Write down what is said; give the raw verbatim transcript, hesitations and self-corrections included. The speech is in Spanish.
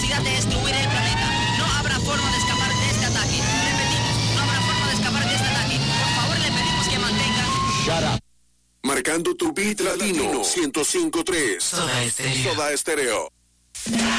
capacidad de destruir el planeta. No habrá forma de escapar de este ataque. Repetimos, no habrá forma de escapar de este ataque. Por favor, le pedimos que mantenga... Shut up. Marcando tu beat latino, ciento cinco punto tres. Soda Estéreo. Soda Estéreo.